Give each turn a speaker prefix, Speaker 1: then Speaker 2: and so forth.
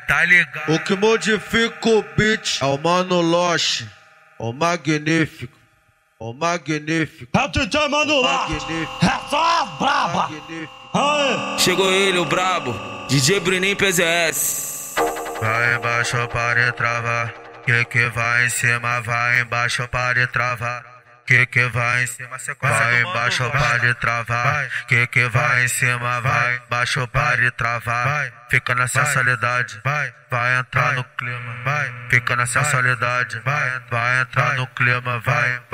Speaker 1: tá ligado.
Speaker 2: O que modifica o beat é o Mano Loche, o magnífico, o magnífico.
Speaker 3: É o DJ Mano Loche, é só as braba. Aê.
Speaker 4: Chegou ele, o brabo, DJ Bruninho PZS.
Speaker 1: Vai embaixo para travar, que vai em cima, vai embaixo para travar. Que vai em cima, vai embaixo para travar. Que vai em cima, vai embaixo para travar. Fica na sensualidade, vai entrar no clima, fica na sensualidade, vai entrar no clima, vai.